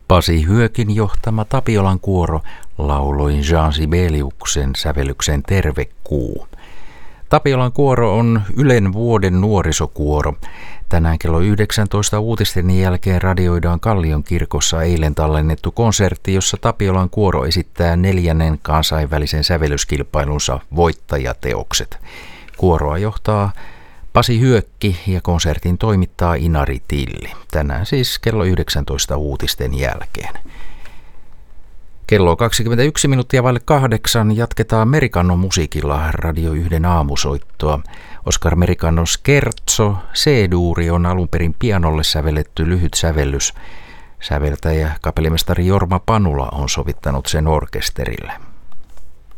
Pasi Hyökin johtama Tapiolan kuoro lauloi Jean Sibeliuksen sävellyksen Tervekuu. Tapiolan kuoro on Ylen vuoden nuorisokuoro. Tänään kello 19 uutisten jälkeen radioidaan Kallion kirkossa eilen tallennettu konsertti, jossa Tapiolan kuoro esittää 4. kansainvälisen sävellyskilpailunsa voittajateokset. Kuoroa johtaa Pasi Hyökki ja konsertin toimittaa Inari Tilli. Tänään siis kello 19 uutisten jälkeen. Kello 21 minuuttia vaille 8 jatketaan Merikannon musiikilla Radio 1 aamusoittoa. Oskar Merikannon Scherzo C-duuri on alun perin pianolle sävelletty lyhyt sävellys. Säveltäjä kapellimestari Jorma Panula on sovittanut sen orkesterille.